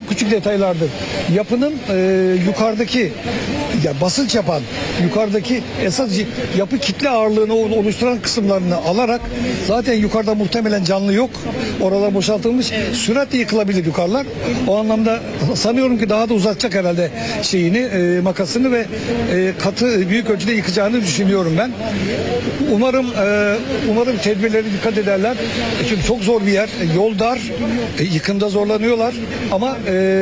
küçük detaylardır. Yapının yukarıdaki basınç yapan yukarıdaki esas yapı kitle ağırlığını oluşturan kısımlarını alarak zaten yukarıda muhtemelen canlı yok. Oralar boşaltılmış. Süratle yıkılabilir yukarılar. O anlamda sanıyorum ki daha da uzatacak herhalde makasını ve katı büyük ölçüde yıkacağını düşünüyorum ben. Umarım tedbirleri dikkat ederler. Çünkü çok zor bir yer. Yol dar. Yıkımda zorlanıyorlar. Ama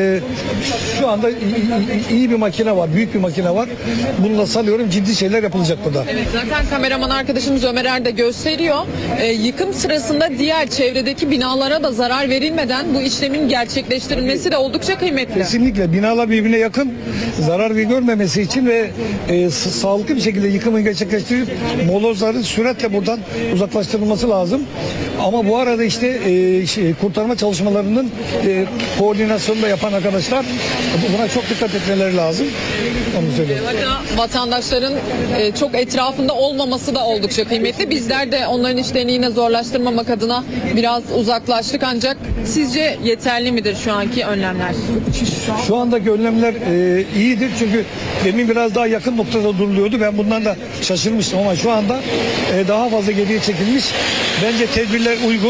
şu anda iyi bir makine var. Büyük bir makine var. Bununla sanıyorum ciddi şeyler yapılacak burada. Evet, zaten kameraman arkadaşımız Ömer de gösteriyor. Yıkım sırasında diğer çevredeki binalara da zarar verilmeden bu işlemin gerçekleştirilmesi de oldukça kıymetli. Kesinlikle. Binalar birbirine yakın. Zarar görmemesi için ve sağlıklı bir şekilde yıkımı gerçekleştirip molozların süratle buradan uzaklaştırılması lazım. Ama bu arada kurtarma çalışmalarının koordinasyonunu da yapan arkadaşlar buna çok dikkat etmeleri lazım. Onu söylüyorum. Hatta vatandaşların çok etrafında olmaması da oldukça kıymetli. Bizler de onların işlerini yine zorlaştırmamak adına biraz uzaklaştık, ancak sizce yeterli midir şu anki önlemler? Şu andaki önlemler iyidir çünkü demin biraz daha yakın noktada duruluyordu. Ben bundan da şaşırmıştım ama şu anda daha fazla geriye çekilmiş. Bence tedbirler uygun.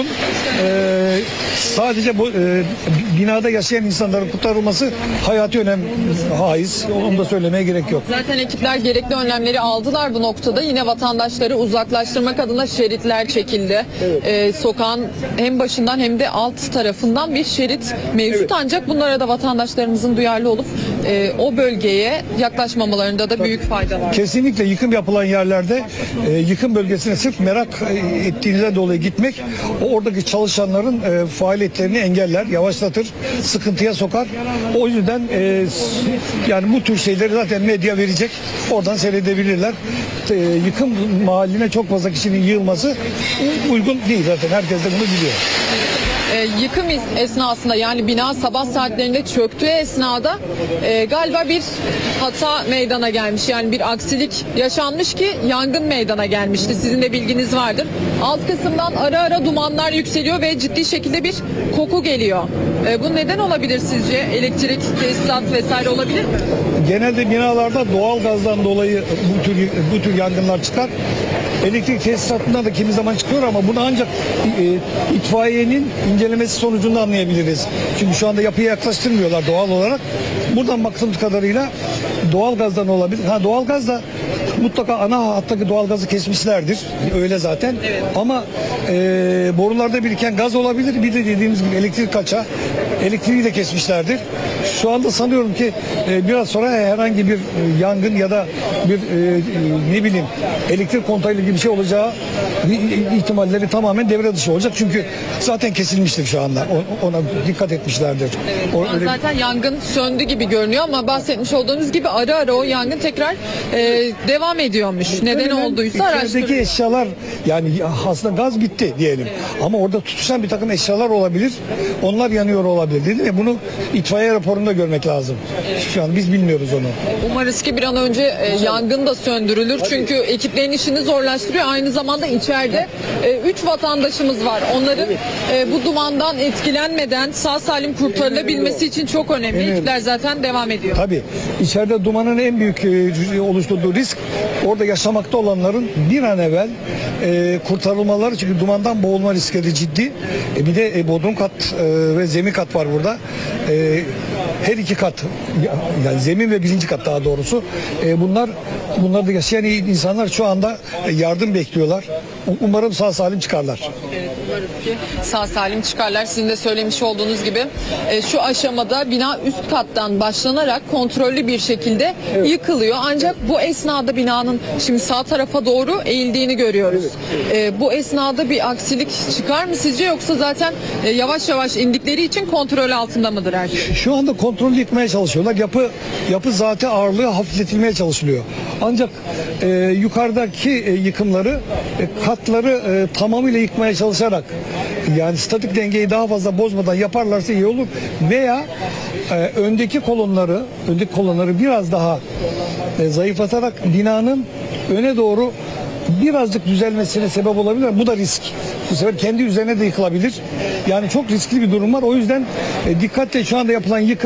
Sadece bu binada yaşayan insanların kurtarılması hayati önem haiz. Onu da söylemeye gerek yok. Zaten ekipler gerekli önlemleri aldılar bu noktada. Yine vatandaşları uzaklaştırmak adına şeritler çekildi. Evet. Sokağın hem başından hem de alt tarafından bir şerit mevcut. Evet. Ancak bunlara da vatandaşlarımızın duyarlı olup o bölgeye yaklaşmamalarında da büyük fayda var. Kesinlikle yıkım yapılan yerlerde yıkım bölgesine sırf merak ettiğinizden dolayı gitmek oradaki çalışanların faaliyetlerini engeller, yavaşlatır, sıkıntıya sokar. O yüzden yani bu tür şeyleri zaten medya verecek. Oradan seyredebilirler. Yıkım mahalline çok fazla kişinin yığılması uygun değil zaten. Herkes de bunu biliyor. Yıkım esnasında, yani bina sabah saatlerinde çöktüğü esnada galiba bir hata meydana gelmiş. Yani bir aksilik yaşanmış ki yangın meydana gelmişti. Sizin de bilginiz vardır. Alt kısımdan ara ara dumanlar yükseliyor ve ciddi şekilde bir koku geliyor. Bu neden olabilir sizce? Elektrik, tesisat vesaire olabilir mi? Genelde binalarda doğal gazdan dolayı bu tür yangınlar çıkar. Elektrik tesisatından da kimi zaman çıkıyor ama bunu ancak itfaiyenin incelemesi sonucunda anlayabiliriz. Çünkü şu anda yapıya yaklaştırmıyorlar doğal olarak. Buradan baktığımız kadarıyla doğal gazdan olabilir. Doğal gaz da mutlaka ana hattaki doğal gazı kesmişlerdir. Öyle zaten. Evet. Ama borularda biriken gaz olabilir. Bir de dediğimiz gibi elektrik kaçağı. Elektriği de kesmişlerdir. Şu anda sanıyorum ki biraz sonra herhangi bir yangın ya da bir elektrik kontağı gibi bir şey olacağı ihtimalleri tamamen devre dışı olacak. Çünkü zaten kesilmiştir şu anda. Ona dikkat etmişlerdir. Evet, zaten yangın söndü gibi görünüyor ama bahsetmiş olduğunuz gibi ara ara o yangın tekrar devam ediyormuş. Neden olduysa araştırılıyor. İçerideki eşyalar, yani aslında gaz bitti diyelim. Evet. Ama orada tutuşan bir takım eşyalar olabilir. Onlar yanıyor olabilir. Dedim ya, bunu itfaiye raporunda görmek lazım. Evet. Şu an biz bilmiyoruz onu. Umarız ki bir an önce yangın da söndürülür. Tabii. Çünkü ekiplerin işini zorlaştırıyor. Aynı zamanda içeride 3 vatandaşımız var. Onların bu dumandan etkilenmeden sağ salim kurtarılabilmesi için çok önemli. Evet. Ekipler zaten devam ediyor. Tabii. İçeride dumanın en büyük oluşturduğu risk orada yaşamakta olanların bir an evvel kurtarılmaları. Çünkü dumandan boğulma riskleri ciddi. Bir de bodrum kat ve zemin kat var burada. Her iki kat, yani zemin ve birinci kat daha doğrusu. Bunlar da yaşayan insanlar şu anda yardım bekliyorlar. Umarım sağ salim çıkarlar. Evet, umarız ki sağ salim çıkarlar. Sizin de söylemiş olduğunuz gibi şu aşamada bina üst kattan başlanarak kontrollü bir şekilde yıkılıyor. Ancak bu esnada binanın şimdi sağ tarafa doğru eğildiğini görüyoruz. Bu esnada bir aksilik çıkar mı sizce, yoksa zaten yavaş yavaş indikleri için kontrol altında mıdır her şey? Şu anda kontrollü yıkmaya çalışıyorlar. Yapı zaten ağırlığı hafifletilmeye çalışılıyor. Ancak yukarıdaki yıkımları katları tamamıyla yıkmaya çalışarak, yani statik dengeyi daha fazla bozmadan yaparlarsa iyi olur. Veya öndeki kolonları biraz daha zayıflatarak binanın öne doğru birazcık düzelmesine sebep olabilir. Bu da risk. Bu sefer kendi üzerine de yıkılabilir. Yani çok riskli bir durum var. O yüzden dikkatle şu anda yapılan yıkım